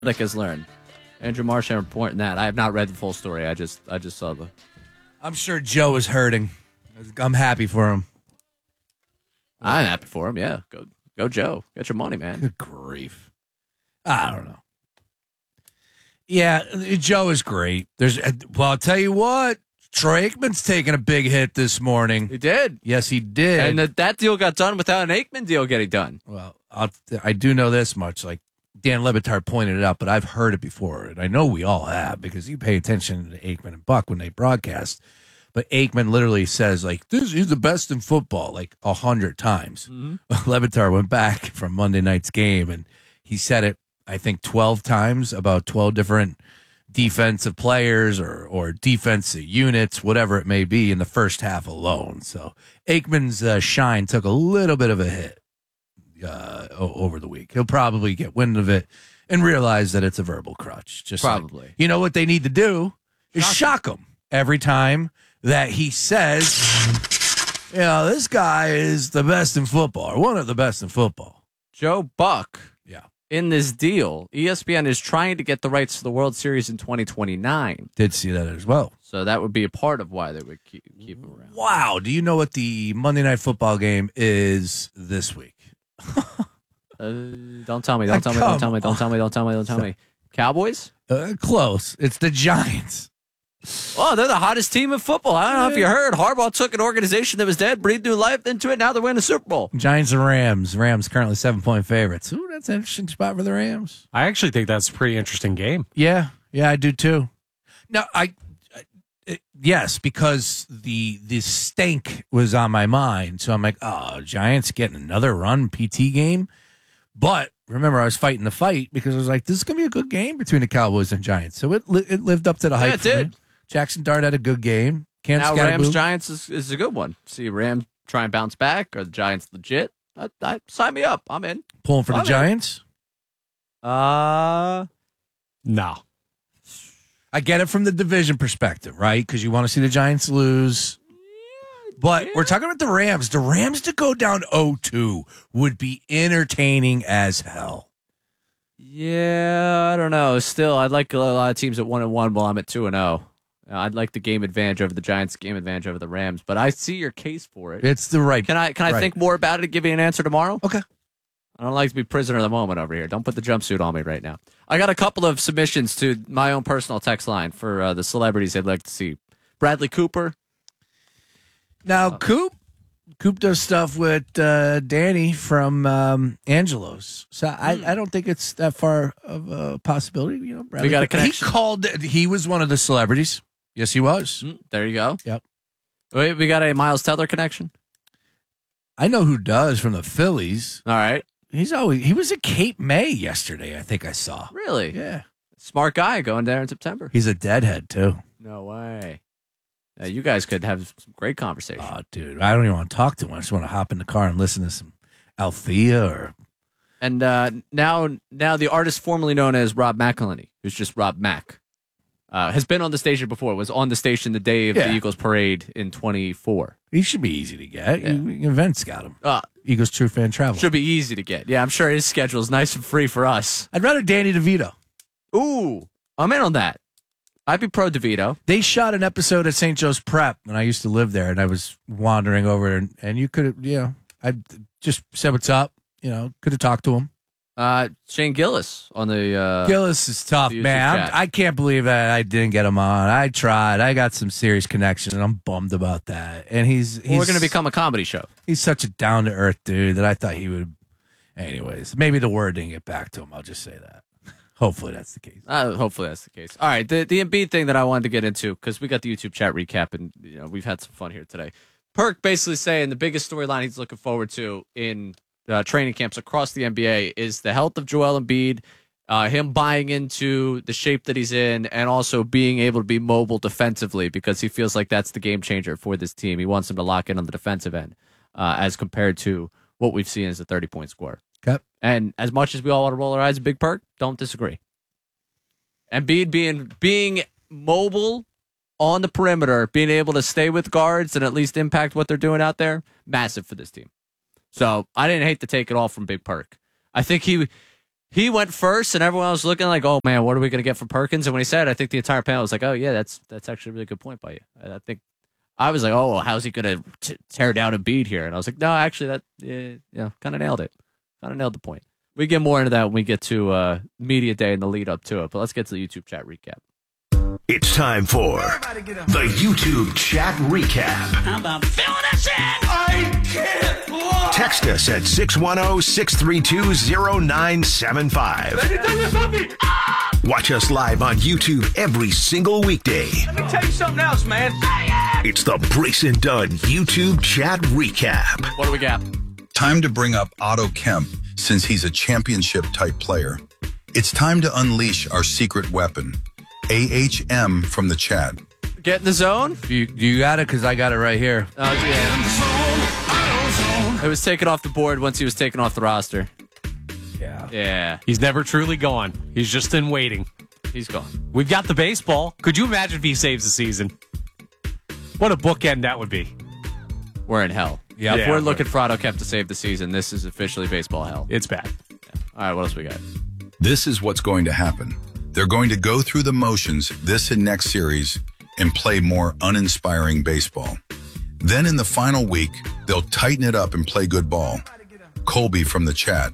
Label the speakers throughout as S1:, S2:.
S1: Athletic has learned. Andrew Marchand reporting that. I have not read the full story. I just saw the.
S2: I'm sure Joe is hurting. I'm happy for him.
S1: I'm happy for him. Yeah, go Joe. Get your money, man.
S2: Good grief. I don't know. Yeah, Joe is great. I'll tell you what. Troy Aikman's taking a big hit this morning.
S1: He did.
S2: Yes, he did.
S1: And that deal got done without an Aikman deal getting done.
S2: Well, I do know this much. Like Dan Le Batard pointed it out, but I've heard it before, and I know we all have because you pay attention to Aikman and Buck when they broadcast. But Aikman literally says, like, he's the best in football, like 100 times. Mm-hmm. Le Batard went back from Monday night's game, and he said it, I think, 12 times about 12 different defensive players or defensive units, whatever it may be, in the first half alone. So Aikman's shine took a little bit of a hit over the week. He'll probably get wind of it and realize that it's a verbal crutch. Just
S1: probably.
S2: Like, you know what they need to do is shock him every time that he says, this guy is the best in football, or one of the best in football.
S1: Joe Buck.
S2: Yeah.
S1: In this deal, ESPN is trying to get the rights to the World Series in 2029.
S2: Did see that as well.
S1: So that would be a part of why they would keep him around.
S2: Wow. Do you know what the Monday Night Football game is this week?
S1: Don't tell me. Cowboys?
S2: Close. It's the Giants.
S1: Oh, they're the hottest team in football. I don't know if you heard. Harbaugh took an organization that was dead, breathed new life into it. Now they're winning the Super Bowl.
S2: Giants and Rams. Rams currently 7-point favorites. Ooh, that's an interesting spot for the Rams.
S3: I actually think that's a pretty interesting game.
S2: Yeah, I do too. No, yes, because the stink was on my mind. So I'm like, Giants getting another run PT game. But remember, I was fighting the fight because I was like, this is going to be a good game between the Cowboys and Giants. So it lived up to the hype.
S1: Yeah, it did.
S2: Jackson Dart had a good game.
S1: Now Rams-Giants is a good one. See Rams try and bounce back, or the Giants legit. Sign me up. I'm in.
S2: Pulling for the Giants?
S3: No.
S2: I get it from the division perspective, right? Because you want to see the Giants lose. But we're talking about the Rams. The Rams to go down 0-2 would be entertaining as hell.
S1: Yeah, I don't know. Still, I'd like a lot of teams at 1-1 while I'm at 2-0. I'd like the game advantage over the Giants, game advantage over the Rams, but I see your case for it.
S2: It's the right.
S1: Can I think more about it and give you an answer tomorrow?
S2: Okay.
S1: I don't like to be prisoner of the moment over here. Don't put the jumpsuit on me right now. I got a couple of submissions to my own personal text line for the celebrities I'd like to see. Bradley Cooper.
S2: Now, Coop does stuff with Danny from Angelo's. So I don't think it's that far of a possibility. You know, Bradley
S1: we got a connection.
S2: He was one of the celebrities. Yes, he was.
S1: There you go.
S2: Yep.
S1: Wait, we got a Miles Teller connection.
S2: I know who does from the Phillies.
S1: All right.
S2: He was at Cape May yesterday, I think I saw.
S1: Really?
S2: Yeah.
S1: Smart guy going there in September.
S2: He's a deadhead, too.
S1: No way. You guys could have some great conversation.
S2: Oh, dude, I don't even want to talk to him. I just want to hop in the car and listen to some Althea or...
S1: And now the artist formerly known as Rob McElhenney, who's just Rob Mac, has been on the station before, was on the station the day of the Eagles parade in 24.
S2: He should be easy to get. Yeah. Events got him. Eagles True Fan Travel.
S1: Should be easy to get. Yeah, I'm sure his schedule is nice and free for us.
S2: I'd rather Danny DeVito.
S1: Ooh, I'm in on that. I'd be pro DeVito.
S2: They shot an episode at St. Joe's Prep when I used to live there, and I was wandering over, and you could have, I just said what's up, could have talked to him.
S1: Shane Gillis on the
S2: Gillis is tough, man. I can't believe that I didn't get him on. I tried. I got some serious connection, and I'm bummed about that. And he's
S1: we're going to become a comedy show.
S2: He's such a down to earth dude that I thought he would. Anyways, maybe the word didn't get back to him. I'll just say that. Hopefully that's the case.
S1: Hopefully that's the case. All right, the Embiid thing that I wanted to get into, because we got the YouTube chat recap, and we've had some fun here today. Perk basically saying the biggest storyline he's looking forward to in training camps across the NBA is the health of Joel Embiid, him buying into the shape that he's in, and also being able to be mobile defensively, because he feels like that's the game changer for this team. He wants him to lock in on the defensive end as compared to what we've seen as a 30-point scorer.
S2: Okay.
S1: And as much as we all want to roll our eyes at Big Perk, don't disagree. Embiid being mobile on the perimeter, being able to stay with guards and at least impact what they're doing out there, massive for this team. So I didn't hate to take it all from Big Perk. I think he went first, and everyone was looking like, oh, man, what are we going to get from Perkins? And when he said it, I think the entire panel was like, oh, yeah, that's actually a really good point by you. I think I was like, oh, well, how's he going to tear down Embiid here? And I was like, no, actually, kind of nailed it. Kind of nailed the point. We get more into that when we get to Media Day and the lead up to it. But let's get to the YouTube chat recap.
S4: It's time for the YouTube chat recap.
S5: How about filling us in?
S4: I can't lie. Text us at 610-632-0975. Watch us live on YouTube every single weekday.
S5: Let me tell you something else, man.
S4: It's the Brace and Dunn YouTube chat recap.
S1: What do we got?
S6: Time to bring up Otto Kemp since he's a championship-type player. It's time to unleash our secret weapon. AHM from the chat.
S1: Get in the zone?
S2: You got it? Because I got it right here.
S1: Oh, yeah. It was taken off the board once he was taken off the roster. Yeah.
S3: He's never truly gone. He's just in waiting.
S1: He's gone.
S3: We've got the baseball. Could you imagine if he saves the season? What a bookend that would be.
S1: We're in hell.
S2: Yeah,
S1: If we're looking for Otto Kemp to save the season, this is officially baseball hell.
S3: It's bad.
S1: All right, what else we got?
S6: This is what's going to happen. They're going to go through the motions this and next series and play more uninspiring baseball. Then in the final week, they'll tighten it up and play good ball. Colby from the chat.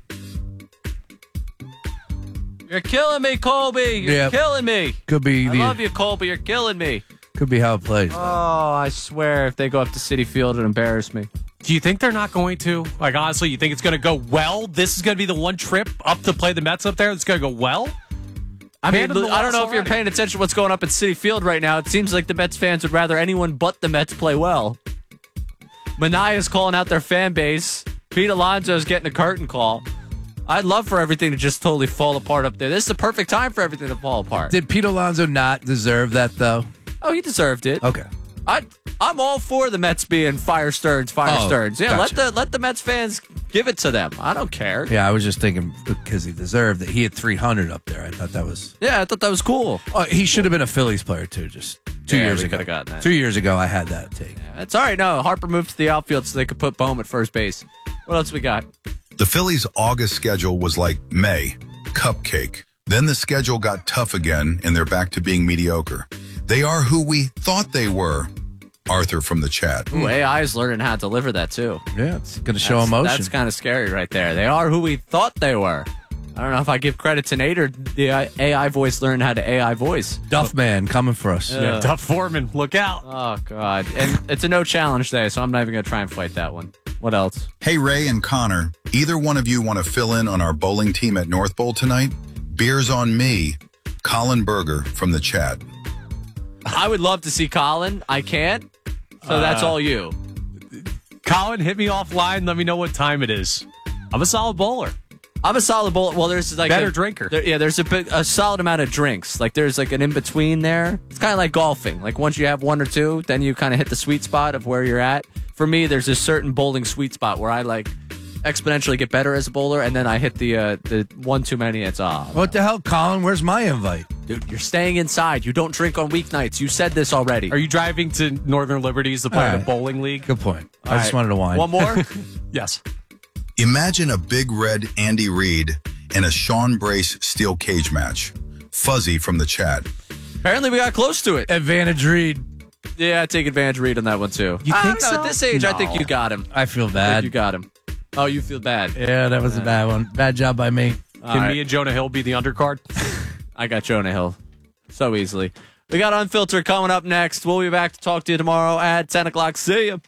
S1: You're killing me, Colby. You're killing me.
S2: Could be
S1: I love you, Colby. You're killing me.
S2: Could be how it plays.
S1: Oh, I swear, if they go up to Citi Field and embarrass me.
S3: Do you think they're not going to? Like, honestly, you think it's going to go well? This is going to be the one trip up to play the Mets up there that's going to go well?
S1: I mean, I don't know if you're paying attention to what's going up at Citi Field right now. It seems like the Mets fans would rather anyone but the Mets play well. Manaea's calling out their fan base. Pete Alonso's getting a curtain call. I'd love for everything to just totally fall apart up there. This is the perfect time for everything to fall apart.
S2: Did Pete Alonso not deserve that, though?
S1: Oh, he deserved it.
S2: Okay.
S1: I'm all for the Mets being Fire Stearns. Yeah,
S2: gotcha.
S1: let the Mets fans give it to them. I don't care.
S2: Yeah, I was just thinking because he deserved that. He had 300 up there. I thought that was...
S1: Yeah, I thought that was cool.
S2: he should have been a Phillies player, too, just 2 years ago.
S1: Could have gotten that.
S2: 2 years ago, I had that take.
S1: Yeah, it's all right. No, Harper moved to the outfield so they could put Bohm at first base. What else we got?
S6: The Phillies' August schedule was like May, cupcake. Then the schedule got tough again, and they're back to being mediocre. They are who we thought they were. Arthur from the chat.
S1: Ooh, AI is learning how to deliver that, too.
S2: Yeah, it's going to show emotion.
S1: That's kind of scary right there. They are who we thought they were. I don't know if I give credit to Nate or the AI voice learned how to AI voice.
S2: Duff man coming for us.
S3: Yeah, Duff Foreman, look out.
S1: Oh, God. And it's a no challenge day, so I'm not even going to try and fight that one. What else?
S6: Hey, Ray and Connor, either one of you want to fill in on our bowling team at North Bowl tonight? Beers on me. Colin Berger from the chat.
S1: I would love to see Colin. I can't. So that's all you.
S3: Colin, hit me offline. Let me know what time it is. I'm a solid bowler.
S1: I'm a solid bowler. Well, there's like
S3: better drinker.
S1: There's a solid amount of drinks. Like there's like an in between there. It's kind of like golfing. Like once you have one or two, then you kind of hit the sweet spot of where you're at. For me, there's a certain bowling sweet spot where I like exponentially get better as a bowler, and then I hit the one too many. It's
S2: What the hell, Colin? Where's my invite?
S1: Dude, you're staying inside. You don't drink on weeknights. You said this already.
S3: Are you driving to Northern Liberties to play the bowling league?
S2: Good point. I just wanted to whine.
S1: One more?
S3: Yes.
S6: Imagine a big red Andy Reid and a Sean Brace steel cage match. Fuzzy from the chat.
S1: Apparently we got close to it.
S2: Advantage Reed.
S1: Yeah, take advantage Reed on that one too.
S2: You
S1: I
S2: think
S1: don't know,
S2: so?
S1: At this age, I
S2: No.
S1: think you got him.
S2: I feel
S1: I think
S2: bad.
S1: you got him. Oh, you feel bad.
S2: Yeah, that was a bad one. Bad job by me.
S3: Can me and Jonah Hill be the undercard?
S1: I got Jonah Hill so easily. We got Unfiltered coming up next. We'll be back to talk to you tomorrow at 10 o'clock. See ya.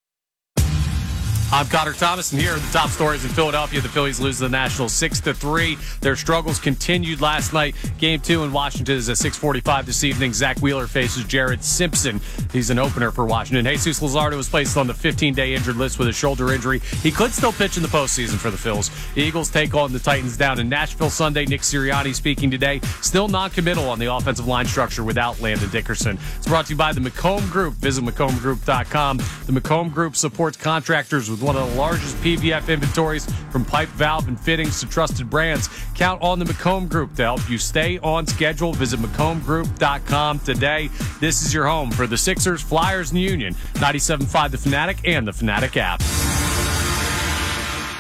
S3: I'm Connor Thomas, and here are the top stories in Philadelphia. The Phillies lose the Nationals 6-3. Their struggles continued last night. Game 2 in Washington is at 6:45 this evening. Zach Wheeler faces Jared Simpson. He's an opener for Washington. Jesus Luzardo was placed on the 15-day injured list with a shoulder injury. He could still pitch in the postseason for the Phils. The Eagles take on the Titans down in Nashville Sunday. Nick Sirianni speaking today. Still non-committal on the offensive line structure without Landon Dickerson. It's brought to you by the McComb Group. Visit McCombGroup.com. The McComb Group supports contractors with one of the largest PVF inventories, from pipe, valve, and fittings to trusted brands. Count on the McComb Group to help you stay on schedule. Visit McCombGroup.com today. This is your home for the Sixers, Flyers, and Union. 97.5 The Fanatic and the Fanatic app.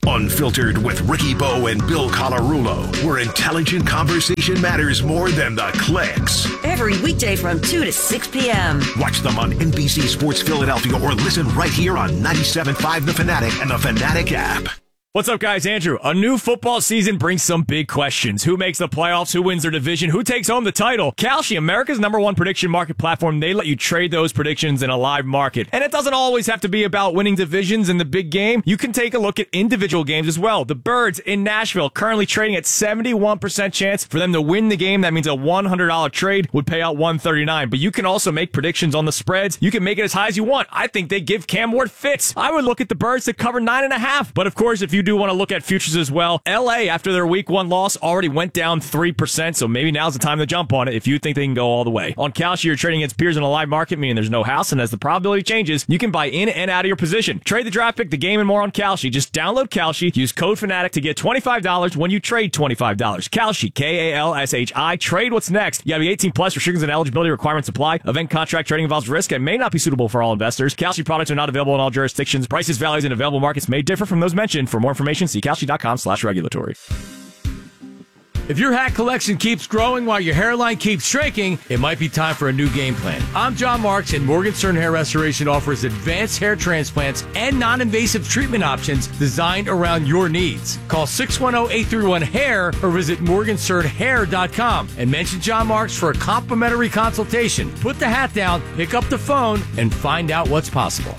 S4: Unfiltered with Ricky Bo and Bill Colarulo, where intelligent conversation matters more than the clicks.
S7: Every weekday from 2 to 6 p.m.
S4: Watch them on NBC Sports Philadelphia or listen right here on 97.5 The Fanatic and The Fanatic app.
S8: What's up, guys? Andrew. A new football season brings some big questions. Who makes the playoffs? Who wins their division? Who takes home the title? Kalshi, America's #1 prediction market platform, they let you trade those predictions in a live market. And it doesn't always have to be about winning divisions in the big game. You can take a look at individual games as well. The Birds in Nashville currently trading at 71% chance for them to win the game. That means a $100 trade would pay out $139. But you can also make predictions on the spreads. You can make it as high as you want. I think they give Cam Ward fits. I would look at the Birds to cover 9.5. But of course, if you do want to look at futures as well, LA, after their week 1 loss, already went down 3%, so maybe now's the time to jump on it if you think they can go all the way. On Kalshi, you're trading against peers in a live market, meaning there's no house, and as the probability changes, you can buy in and out of your position. Trade the draft pick, the game, and more on Kalshi. Just download Kalshi, use code FANATIC to get $25 when you trade $25. Kalshi, Kalshi. Trade what's next. You gotta be 18 plus. Restrictions and eligibility requirements apply. Event contract trading involves risk and may not be suitable for all investors. Kalshi products are not available in all jurisdictions. Prices, values, and available markets may differ from those mentioned. For more information, see Kalshi.com/regulatory.
S2: If your hat collection keeps growing while your hairline keeps shrinking, it might be time for a new game plan. I'm John Marks, and Morgenstern Hair Restoration offers advanced hair transplants and non-invasive treatment options designed around your needs. Call 610-831-HAIR or visit morgensternhair.com and mention John Marks for a complimentary consultation. Put the hat down, pick up the phone, and find out what's possible.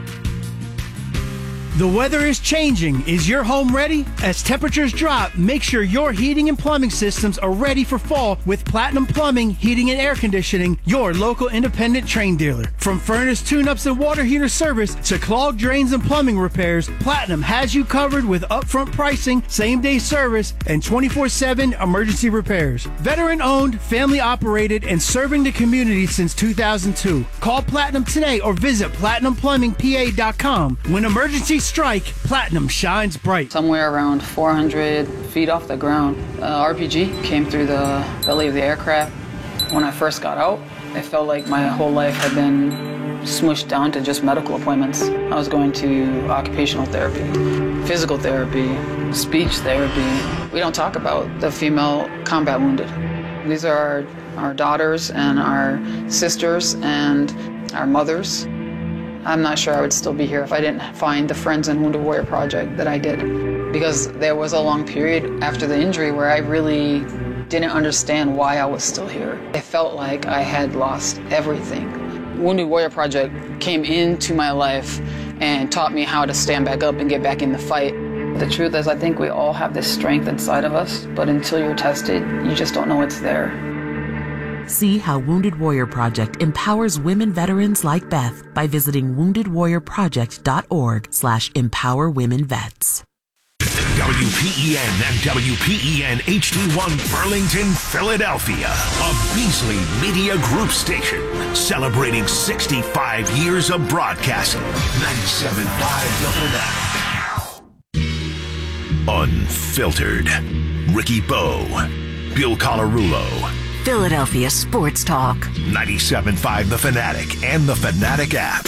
S9: The weather is changing. Is your home ready? As temperatures drop, make sure your heating and plumbing systems are ready for fall with Platinum Plumbing, Heating and Air Conditioning, your local independent Trane dealer. From furnace tune-ups and water heater service to clogged drains and plumbing repairs, Platinum has you covered with upfront pricing, same-day service, and 24/7 emergency repairs. Veteran-owned, family-operated, and serving the community since 2002. Call Platinum today or visit PlatinumPlumbingPA.com. When emergencies strike, Platinum shines bright.
S10: Somewhere around 400 feet off the ground, RPG came through the belly of the aircraft. When I first got out, it felt like my whole life had been smushed down to just medical appointments. I was going to occupational therapy, physical therapy, speech therapy. We don't talk about the female combat wounded. These are our daughters and our sisters and our mothers. I'm not sure I would still be here if I didn't find the Friends and Wounded Warrior Project that I did. Because there was a long period after the injury where I really didn't understand why I was still here. I felt like I had lost everything. Wounded Warrior Project came into my life and taught me how to stand back up and get back in the fight. The truth is, I think we all have this strength inside of us, but until you're tested, you just don't know it's there.
S11: See how Wounded Warrior Project empowers women veterans like Beth by visiting woundedwarriorproject.org/empowerwomenvets.
S4: WPEN and WPEN HD1 Burlington, Philadelphia, a Beasley Media Group station celebrating 65 years of broadcasting. 97.5 The Fanatic. Unfiltered. Ricky Bo, Bill Colarulo.
S7: Philadelphia Sports Talk.
S4: 97.5 The Fanatic and The Fanatic app.